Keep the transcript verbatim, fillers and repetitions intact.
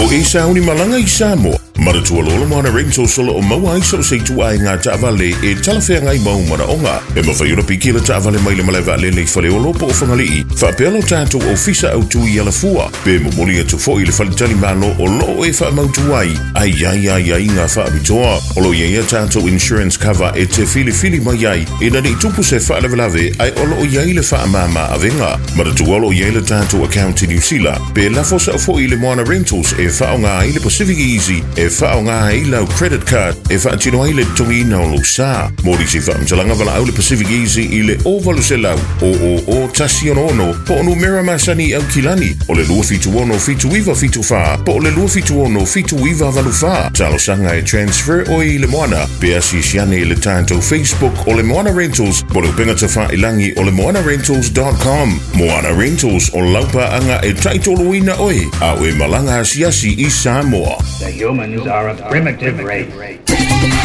O e sauni malanga i Samoa. Maratua lola moana Rentals solo o maua ai so se tu ai ngā taavale e talawhea ngai mau mana onga. E mawhaiura pikila taavale maile malaiva lele i whale o lopo o whangalii. Whaapelo tātou o fisa au tu i ala fua. Pe mumuli atu fo i le whalitali malo o lo e wha mautu ai. Ai ai ai ai ngā whaabitoa. O lo ia tātou insurance cover e te fili fili mai ai. E nani tupu se whaalevelave ai o lo ia i le wha mama avenga. Maratua lo ia le tātou account i New Zealand. Pe lafo sa fo i le moana Rentals e wha o ngā i le Pacific Easy. E wha o ngā i lau credit card. E wha atino ai le tongi na o lo sa. Mori si wha mtalanga wala au le Pacific Easy i le ovalu se lau. O o o tasi ono ono. Po onu mera masani au kilani. O le lua fitu ono fitu iwa fitu wha. Po o le lua fitu ono fitu iwa valu wha. Talo sanga e transfer o i le moana. Pe asi siane i le tātou Facebook o le Moana Rentals. Po le upenga te wha ilangi o le moana rentals dot com. Moana Rentals o laupa anga e taitolo ina oi. Au e malanga asiasi i Samoa. The humans are a primitive race.